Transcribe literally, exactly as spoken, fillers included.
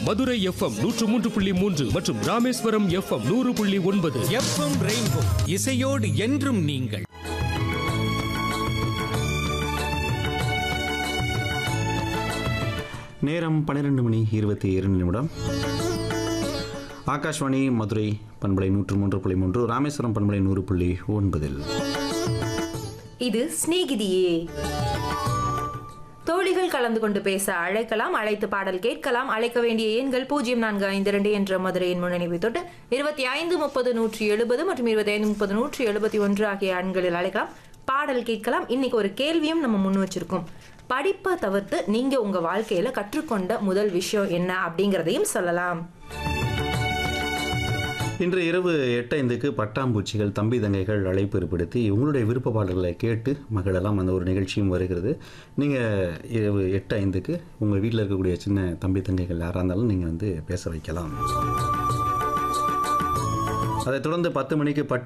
Madurai FM நூற்று மூன்று புள்ளி மூன்று மற்றும் ராமேஸ்வரம் எஃப்எம் நூறு புள்ளி ஒன்பது. எஃப்எம் ரெயின்போ இசையோடு என்றும் நீங்கள். நேரம் பன்னிரெண்டு மணி இருபத்தி இரண்டு நிமிடம். ஆகாஷ்வாணி மதுரை பண்பலை நூற்று மூன்று புள்ளி மூன்று, ராமேஸ்வரம் பண்பலை நூறு புள்ளி ஒன்பதில் இது ஸ்நேகிதியே. தோழிகள் கலந்து கொண்டு பேச அழைக்கலாம், அழைத்து பாடல் கேட்கலாம். அழைக்க வேண்டிய எண்கள் பூஜ்ஜியம் நான்கு ஐந்து இரண்டு என்ற மதுரையின் முன்னணிவை தொட்டு இருபத்தி ஐந்து முப்பது நூற்றி எழுபது மற்றும் இருபத்தி ஐந்து முப்பது நூற்றி எழுபத்தி ஒன்று ஆகிய எண்களில் அழைக்கலாம், பாடல் கேட்கலாம். இன்னைக்கு ஒரு கேள்வியும் நம்ம முன் வச்சிருக்கோம். படிப்பை தவிர்த்து நீங்க உங்க வாழ்க்கையில கற்றுக்கொண்ட முதல் விஷயம் என்ன அப்படிங்கிறதையும் சொல்லலாம். இன்று இரவு எட்டு ஐந்துக்கு பட்டாம்பூச்சிகள் தம்பி தங்கைகள் அழைப்பு ஏற்படுத்தி உங்களுடைய விருப்ப பாடல்களை கேட்டு மகளெல்லாம் அந்த ஒரு நிகழ்ச்சியும் வருகிறது. நீங்கள் இரவு எட்டு ஐந்துக்கு உங்கள் வீட்டில் இருக்கக்கூடிய சின்ன தம்பி தங்கைகள் யாராக இருந்தாலும் நீங்கள் வந்து பேச வைக்கலாம். அதைத் தொடர்ந்து பத்து மணிக்கு பட்டு